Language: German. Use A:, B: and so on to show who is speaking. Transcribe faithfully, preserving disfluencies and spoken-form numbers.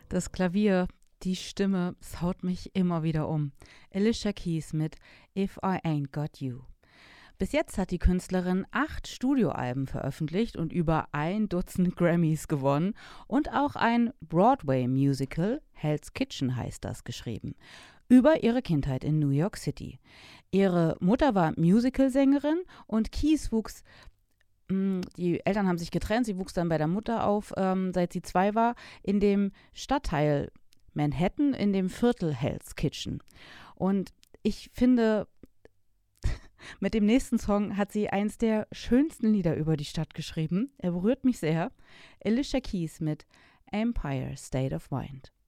A: Das Klavier, die Stimme, es haut mich immer wieder um. Alicia Keys mit If I Ain't Got You. Bis jetzt hat die Künstlerin acht Studioalben veröffentlicht und über ein Dutzend Grammys gewonnen und auch ein Broadway-Musical, Hell's Kitchen heißt das, geschrieben, über ihre Kindheit in New York City. Ihre Mutter war Musicalsängerin und Keys wuchs, mh, die Eltern haben sich getrennt, sie wuchs dann bei der Mutter auf, ähm, seit sie zwei war, in dem Stadtteil Manhattan, in dem Viertel Hell's Kitchen. Und ich finde, mit dem nächsten Song hat sie eins der schönsten Lieder über die Stadt geschrieben. Er berührt mich sehr. Alicia Keys mit Empire State of Mind.